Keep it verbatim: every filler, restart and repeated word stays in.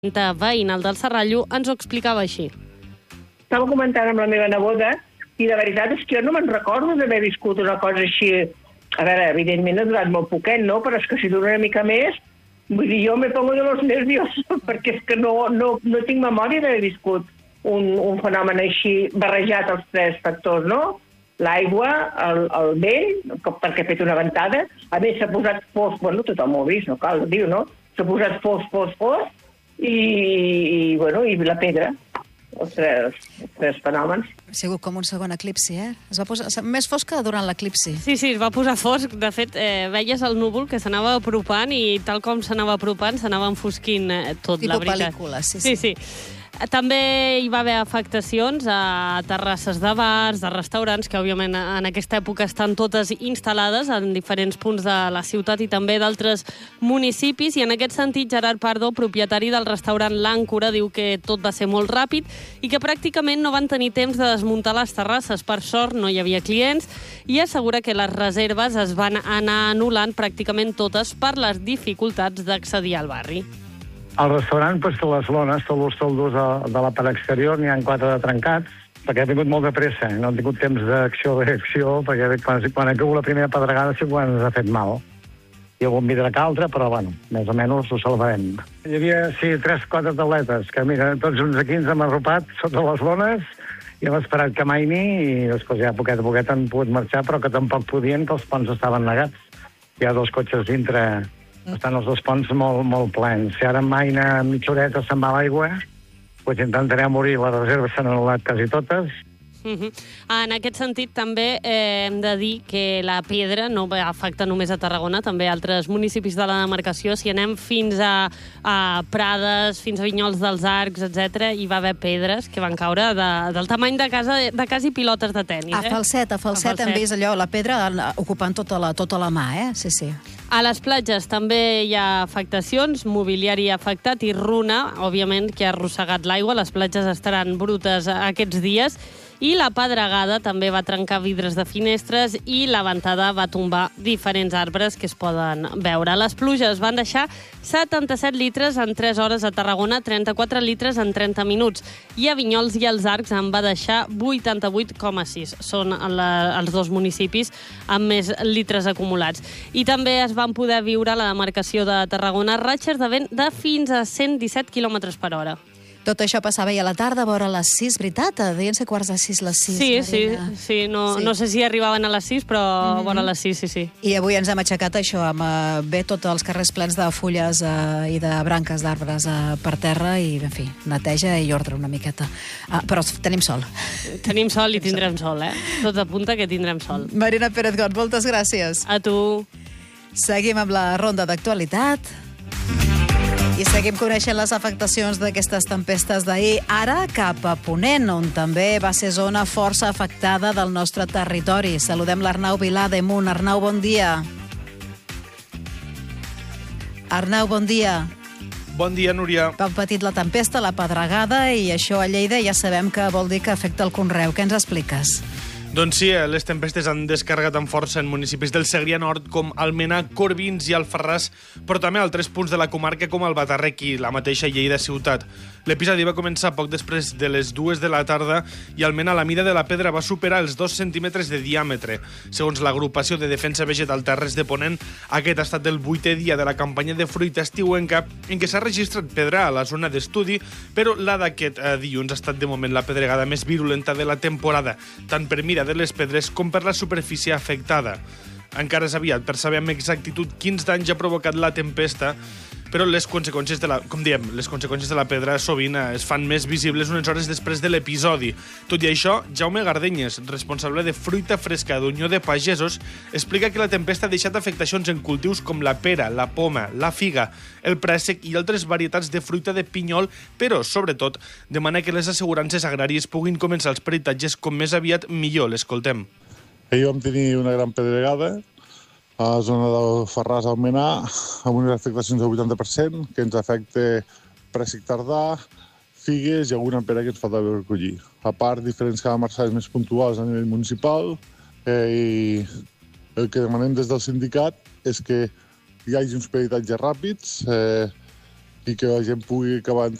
veïnal del Serrallo ens ho explicava així. Estava comentant amb la meva neboda i de veritat és que jo no me'n recordo d'haver viscut una cosa així. A veure, evidentment ha durat molt poquet, no? Però és que si dura una mica més, vull dir, jo me pongo de los nervios perquè és que no, no, no tinc memòria d'haver viscut un, un fenomen així barrejat als tres factors, no? L'aigua, el, el vent, perquè ha fet una ventada, a més s'ha posat fos, bueno, tothom ho ha vist, no cal dir, no? S'ha posat fos, fos, fos, i, i, bueno, i la pedra, els tres, els tres fenòmens. Ha sigut com un segon eclipsi, eh? Es va posar més fosc que durant l'eclipsi. Sí, sí, es va posar fosc. De fet, eh, veies el núvol que s'anava apropant i tal com s'anava apropant s'anava enfosquint eh, tot, Tipo la veritat. pel·lícula, sí, sí. sí. sí. També hi va haver afectacions a terrasses de bars, de restaurants, que òbviament en aquesta època estan totes instal·lades en diferents punts de la ciutat i també d'altres municipis. I en aquest sentit, Gerard Pardo, propietari del restaurant L'Àncora, diu que tot va ser molt ràpid i que pràcticament no van tenir temps de desmuntar les terrasses. Per sort, no hi havia clients i assegura que les reserves es van anar anul·lant pràcticament totes per les dificultats d'accedir al barri. Al restaurant, doncs, les lones, tots els toldos de, de la part exterior, n'hi ha quatre de trencats, perquè ha vingut molt de pressa, no han tingut temps d'acció o reacció, perquè quan, quan ha caigut la primera pedregada sí quan ens ha fet mal. Hi ha algun vidre que altre, però, bueno, més o menys ho salvarem. Hi havia, sí, tres, quatre tauletes, que, mira, tots uns aquí ens hem arropat sota les lones i hem esperat que maini i després ja poquet a poquet han pogut marxar, però que tampoc podien, que els ponts estaven negats. Hi ha dos cotxes dintre. Estan els dos ponts molt, molt plens. Si ara maina mitja horeta se'n va l'aigua, doncs intentarem morir. Les reserves s'han anul·lat quasi totes. Uh-huh. En aquest sentit, també eh, hem de dir que la pedra no va afectar només a Tarragona, també a altres municipis de la demarcació. Si anem fins a, a Prades, fins a Vinyols dels Arcs, etcètera, hi va haver pedres que van caure de, del tamany de, casa, de quasi pilotes de tennis. A falset, a falset, a falset hem vist allò, la pedra ocupant tota la, tota la mà, eh? Sí, sí. A les platges també hi ha afectacions, mobiliari afectat i runa, òbviament, que ha arrossegat l'aigua. Les platges estaran brutes aquests dies. I la pedregada també va trencar vidres de finestres i la ventada va tombar diferents arbres que es poden veure. Les pluges van deixar setanta-set litres en tres hores a Tarragona, trenta-quatre litres en trenta minuts. I a Vinyols i els Arcs en va deixar vuitanta-vuit coma sis. Són la, els dos municipis amb més litres acumulats. I també es van poder viure a la demarcació de Tarragona ratxes de vent de fins a cent disset quilòmetres per hora. Tot això passava ahir a la tarda, a vora les sis, veritat? Devien ser quarts de sis, les sis, sí, Marina. Sí, sí. No, sí. No sé si arribaven a les sis, però mm-hmm. vora les sis, sí, sí. I avui ens hem aixecat això, amb eh, bé tots els carrers plens de fulles eh, i de branques d'arbres eh, per terra i, en fi, neteja i ordre una miqueta. Ah, però tenim sol. Tenim sol i tindrem sol, eh? Tot apunta que tindrem sol. Marina Pérez-Got, moltes gràcies. A tu. Seguim amb la ronda d'actualitat. I seguim coneixent les afectacions d'aquestes tempestes d'ahir, ara cap a Ponent, on també va ser zona força afectada del nostre territori. Saludem l'Arnau Vilà de Munt. Arnau, bon dia. Arnau, bon dia. Bon dia, Núria. Ha patit la tempesta, la pedregada, i això a Lleida ja sabem que vol dir que afecta el conreu. Què ens expliques? Doncs sí, les tempestes han descarregat amb força en municipis del Segrià Nord com Almenar, Corbins i Alfarràs, però també a altres punts de la comarca com el Batarrec i la mateixa Lleida ciutat. L'episodi va començar poc després de les dues de la tarda i Almenar la mida de la pedra va superar els dos centímetres de diàmetre. Segons l'agrupació de defensa vegetal Terres de Ponent, aquest ha estat el vuitè dia de la campanya de fruita estiuenca en què s'ha registrat pedra a la zona d'estudi, però la d'aquest eh, dilluns ha estat de moment la pedregada més virulenta de la temporada, tant per mida de les pedres com per la superfície afectada. Encara és aviat per saber amb exactitud quins danys ha provocat la tempesta, però les conseqüències de la, com diem, les conseqüències de la pedra sovint es fan més visibles unes hores després de l'episodi. Tot i això, Jaume Gardenyes, responsable de fruita fresca d'Unió de Pagesos, explica que la tempesta ha deixat afectacions en cultius com la pera, la poma, la figa, el préssec i altres varietats de fruita de pinyol, però, sobretot, demana que les assegurances agràries puguin començar els peritatges com més aviat millor. L'escoltem. Ahir vam tenir una gran pedregada a la zona del Farràs Almenar, amb unes afectacions del vuitanta per cent, que ens afecta préssec tardà, figues i alguna pera que ens falta recollir. A part, diferents calamarsades més puntuals a nivell municipal, eh, i el que demanem des del sindicat és que hi hagi uns peritatges ràpids, eh, i que la gent pugui acabar